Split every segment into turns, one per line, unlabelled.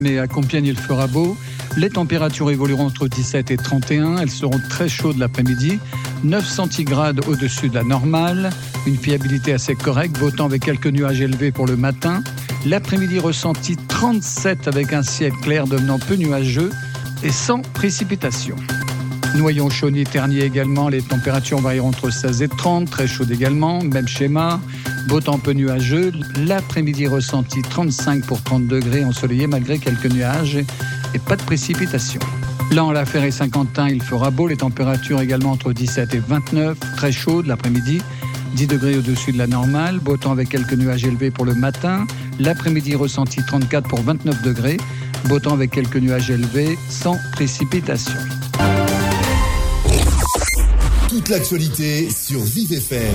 Mais à Compiègne, il fera beau. Les températures évolueront entre 17 et 31. Elles seront très chaudes l'après-midi. 9 centigrades au-dessus de la normale. Une fiabilité assez correcte. Beau temps avec quelques nuages élevés pour le matin. L'après-midi ressenti 37 avec un ciel clair devenant peu nuageux et sans précipitation. Noyon, Chauny, Ternier également. Les températures varieront entre 16 et 30. Très chaudes également. Même schéma. Beau temps peu nuageux. L'après-midi ressenti 35 pour 30 degrés ensoleillé malgré quelques nuages et pas de précipitation. Là, en La Fère et Saint-Quentin, il fera beau. Les températures également entre 17 et 29. Très chaudes l'après-midi. 10 degrés au-dessus de la normale. Beau temps avec quelques nuages élevés pour le matin. L'après-midi ressenti 34 pour 29 degrés. Beau temps avec quelques nuages élevés sans précipitation.
Toute l'actualité sur Vive FM.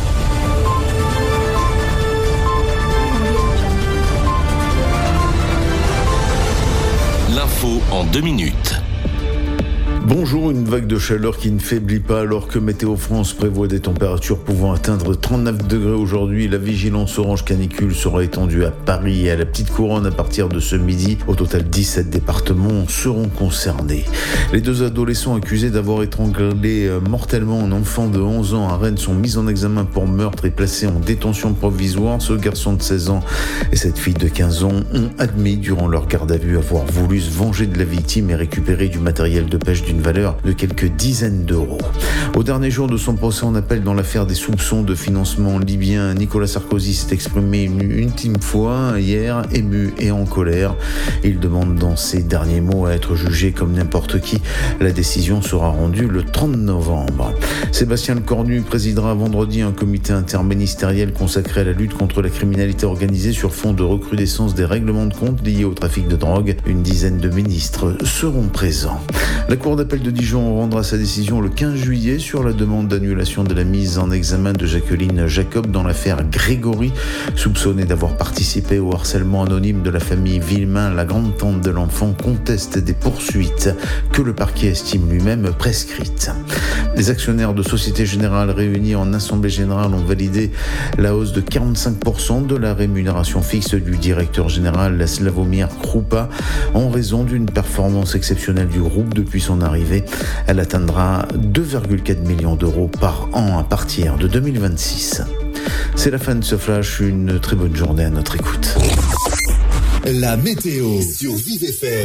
L'info en 2 minutes.
Bonjour, une vague de chaleur qui ne faiblit pas alors que Météo France prévoit des températures pouvant atteindre 39 degrés aujourd'hui. La vigilance orange canicule sera étendue à Paris et à la Petite Couronne à partir de ce midi. Au total, 17 départements seront concernés. Les 2 adolescents accusés d'avoir étranglé mortellement un enfant de 11 ans à Rennes sont mis en examen pour meurtre et placés en détention provisoire. Ce garçon de 16 ans et cette fille de 15 ans ont admis durant leur garde à vue avoir voulu se venger de la victime et récupérer du matériel de pêche d'une valeur de quelques dizaines d'euros. Au dernier jour de son procès en appel dans l'affaire des soupçons de financement libyen, Nicolas Sarkozy s'est exprimé une ultime fois hier, ému et en colère. Il demande dans ses derniers mots à être jugé comme n'importe qui. La décision sera rendue le 30 novembre. Sébastien Lecornu présidera vendredi un comité interministériel consacré à la lutte contre la criminalité organisée sur fond de recrudescence des règlements de compte liés au trafic de drogue. Une dizaine de ministres seront présents. La Cour d'appel de Dijon rendra sa décision le 15 juillet sur la demande d'annulation de la mise en examen de Jacqueline Jacob dans l'affaire Grégory, soupçonnée d'avoir participé au harcèlement anonyme de la famille Villemain. La grande-tante de l'enfant conteste des poursuites que le parquet estime lui-même prescrites. Les actionnaires de Société Générale réunis en Assemblée Générale ont validé la hausse de 45% de la rémunération fixe du directeur général Slavomir Krupa en raison d'une performance exceptionnelle du groupe depuis son arrivée. Elle atteindra 2,4 millions d'euros par an à partir de 2026. C'est la fin de ce flash. Une très bonne journée à notre écoute.
La météo sur Vive FM.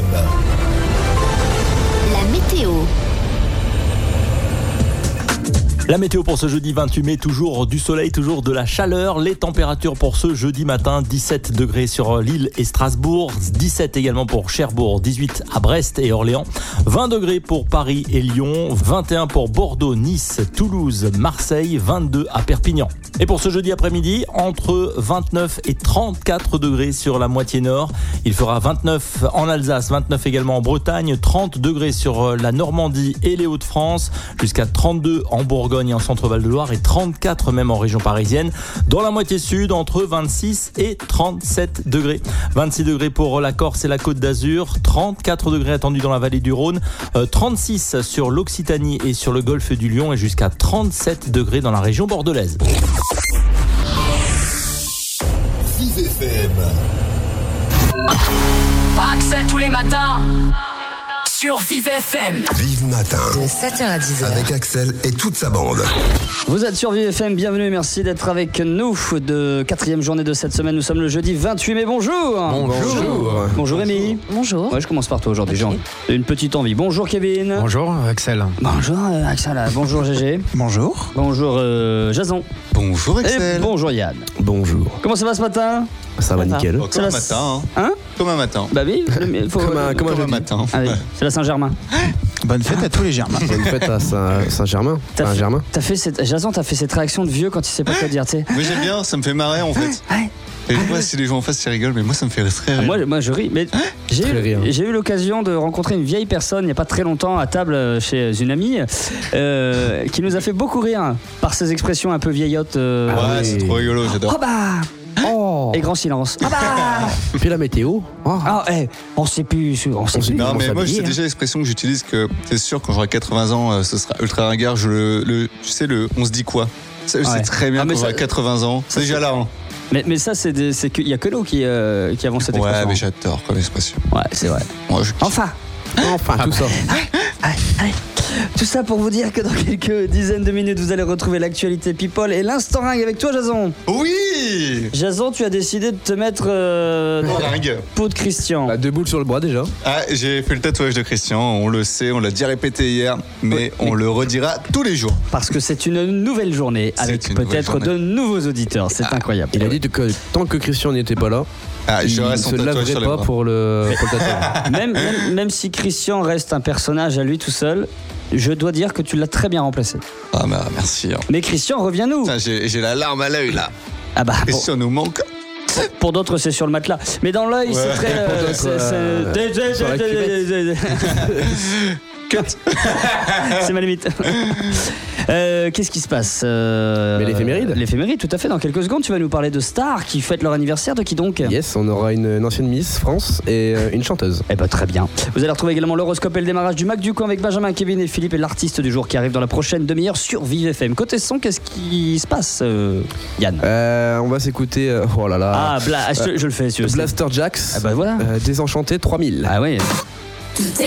La météo.
La météo pour ce jeudi 28 mai, toujours du soleil, toujours de la chaleur. Les températures pour ce jeudi matin, 17 degrés sur Lille et Strasbourg, 17 également pour Cherbourg, 18 à Brest et Orléans, 20 degrés pour Paris et Lyon, 21 pour Bordeaux, Nice, Toulouse, Marseille, 22 à Perpignan. Et pour ce jeudi après-midi, entre 29 et 34 degrés sur la moitié nord. Il fera 29 en Alsace, 29 également en Bretagne, 30 degrés sur la Normandie et les Hauts-de-France, jusqu'à 32 en Bourgogne et en Centre-Val de Loire et 34 même en région parisienne. Dans la moitié sud, entre 26 et 37 degrés. 26 degrés pour la Corse et la Côte d'Azur, 34 degrés attendus dans la vallée du Rhône, 36 sur l'Occitanie et sur le golfe du Lion et jusqu'à 37 degrés dans la région bordelaise.
Vive FM.
Accès tous les matins sur Vive FM.
Vive Matin.
De 7h à 10h.
Avec Axel et toute sa bande.
Vous êtes sur Vive FM, bienvenue, merci d'être avec nous de 4e journée de cette semaine. Nous sommes le jeudi 28 mai, bonjour. Bonjour Rémi.
Bonjour.
Ouais, je commence par toi aujourd'hui, Jean. Une petite envie. Bonjour Kevin.
Bonjour Axel.
Bonjour Axel. Bonjour Gégé.
Bonjour.
Bonjour Jason.
Bonjour
Et bonjour Yann.
Bonjour.
Comment ça va ce matin?
Ça va nickel.
Comme un matin.
Hein?
Comme un matin.
Bah oui,
comme un
matin.
Ah oui, c'est la Saint-Germain.
Bonne fête à tous les Germains. Bonne fête à Saint-Germain.
Jason, t'as fait cette réaction de vieux quand il sait pas quoi dire, tu sais.
Mais j'aime bien, ça me fait marrer en fait.
Ouais.
Et je vois si les gens en face ils rigolent, mais moi ça me fait très rire.
Moi je ris, mais j'ai eu l'occasion de rencontrer une vieille personne il n'y a pas très longtemps à table chez une amie qui nous a fait beaucoup rire par ses expressions un peu vieillottes.
Ouais, c'est trop rigolo, j'adore.
Oh bah Et grand silence. Ah bah
Et puis la météo.
On sait plus.
Non, mais moi, c'est déjà l'expression que j'utilise que c'est sûr, quand j'aurai 80 ans, ce sera ultra ringard. Tu sais, on se dit quoi? C'est très bien quand j'aurai 80 ans. C'est déjà là. Hein.
Mais ça, c'est qu'il y a que nous qui avons cette expression.
Ouais, mais j'adore comme expression.
Ouais, c'est vrai.
Moi,
Enfin,
tout ça.
Allez. Tout ça pour vous dire que dans quelques dizaines de minutes, vous allez retrouver l'actualité People et l'instant ringue avec toi, Jason.
Oui.
Jason, tu as décidé de te mettre
Ringue.
peau de Christian.
2 boules sur le bras déjà.
Ah, j'ai fait le tatouage de Christian, on le sait, on l'a déjà répété hier, mais on le redira tous les jours.
Parce que c'est une nouvelle journée avec peut-être de nouveaux auditeurs. C'est incroyable.
Il a dit que tant que Christian n'était pas là, il ne se laverait pas pour le tatouage.
Même si Christian reste un personnage à lui tout seul, je dois dire que tu l'as très bien remplacé.
Ah bah merci.
Mais Christian, reviens-nous.
J'ai la larme à l'œil là.
Ah bah
Christian nous manque.
Pour d'autres, c'est sur le matelas. Mais dans l'œil, c'est très... C'est ma limite. Qu'est-ce qui se passe
Mais l'éphéméride.
L'éphéméride, tout à fait. Dans quelques secondes, tu vas nous parler de stars qui fêtent leur anniversaire. De qui donc?
Yes, on aura une ancienne Miss France et une chanteuse.
Eh ben très bien. Vous allez retrouver également l'horoscope et le démarrage du Mac du Coin avec Benjamin, Kevin et Philippe et l'artiste du jour qui arrive dans la prochaine demi-heure sur Vive FM. Côté son, qu'est-ce qui se passe, Yann?
On va s'écouter. Oh là là.
Je le fais, si tu veux.
Blaster Jacks.
Ah bah voilà.
Désenchanté 3000.
Ah oui.
Tout est